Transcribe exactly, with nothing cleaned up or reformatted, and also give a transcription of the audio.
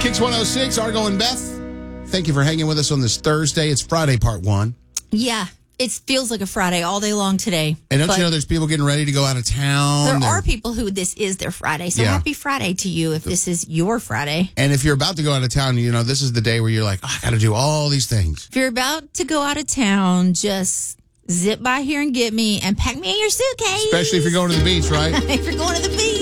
Kicks one oh six, Argo and Beth. Thank you for hanging with us on this Thursday. It's Friday, part one. Yeah, it feels like a Friday all day long today. And don't you know there's people getting ready to go out of town? There They're, are people who this is their Friday. So Yeah. happy Friday to you if this is your Friday. And if you're about to go out of town, you know, this is the day where you're like, oh, I got to do all these things. If you're about to go out of town, just zip by here and get me and pack me in your suitcase. Especially if you're going to the beach, right? If you're going to the beach.